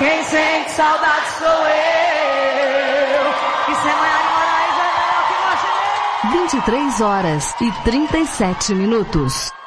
Quem sente saudade sou eu. Isso é Maiara Moraes, é melhor que Martinez. 23 horas e 37 minutos.